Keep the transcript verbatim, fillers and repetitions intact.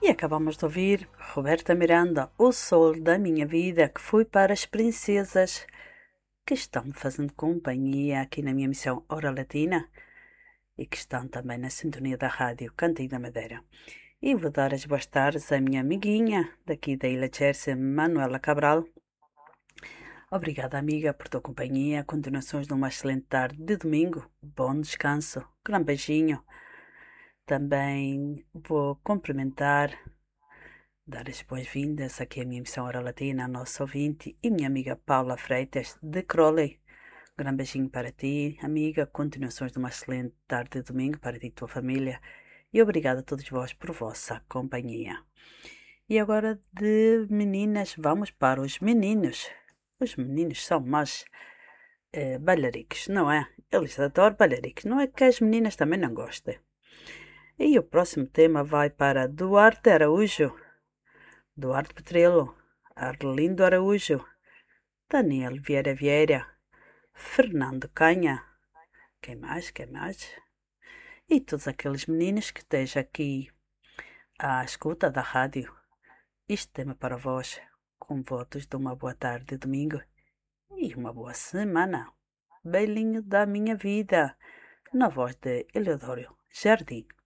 E acabamos de ouvir Roberta Miranda, O Sol da Minha Vida, que foi para as princesas que estão me fazendo companhia aqui na minha missão Hora Latina e que estão também na sintonia da rádio Cantinho da Madeira. E vou dar as boas tardes à minha amiguinha daqui da Ilha Jersey, Manuela Cabral. Obrigada, amiga, por tua companhia. Continuações de uma excelente tarde de domingo. Bom descanso. Grande beijinho. Também vou cumprimentar, dar as boas-vindas aqui à minha missão Hora Latina, a nossa ouvinte e minha amiga Paula Freitas, de Crowley. Grande beijinho para ti, amiga. Continuações de uma excelente tarde de domingo para ti e tua família. E obrigada a todos vós por vossa companhia. E agora de meninas, vamos para os meninos. Os meninos são mais eh, bailaricos, não é? Eles adoram bailaricos. Não é que as meninas também não gostem. E o próximo tema vai para Duarte Araújo, Duarte Petrelo, Arlindo Araújo, Daniel Vieira Vieira, Fernando Canha, quem mais, quem mais? E todos aqueles meninos que estejam aqui à escuta da rádio. Este tema para vós, com votos de uma boa tarde de domingo e uma boa semana. Belinho da minha vida, na voz de Eleodoro Jardim.